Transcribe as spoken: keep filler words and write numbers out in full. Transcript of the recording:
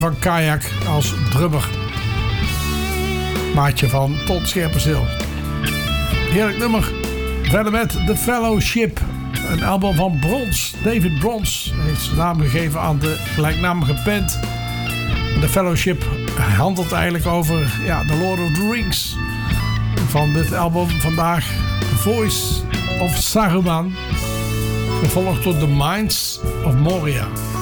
van Kayak als drummer. Maatje van Todd Scherpenzeel. Heerlijk nummer. Verder met The Fellowship. Een album van Brons. David Brons heeft zijn naam gegeven aan de gelijknamige band. The Fellowship handelt eigenlijk over ja, The Lord of the Rings. Van dit album vandaag The Voice of Saruman. Gevolgd door The Minds of Moria.